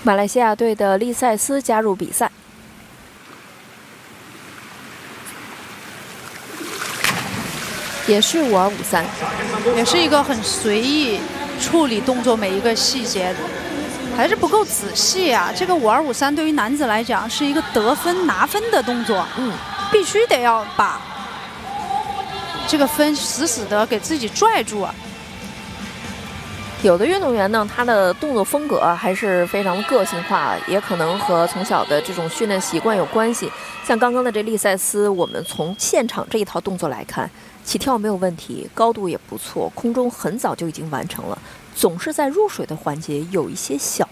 马来西亚队的利塞斯加入比赛，也是5253， 也是一个很随意处理动作每一个细节的，还是不够仔细啊。这个5253对于男子来讲是一个得分拿分的动作，必须得要把这个分死死的给自己拽住啊。 有的运动员呢，他的动作风格还是非常的个性化，也可能和从小的这种训练习惯有关系。像刚刚的这利塞斯，我们从现场这一套动作来看，起跳没有问题，高度也不错，空中很早就已经完成了，总是在入水的环节有一些小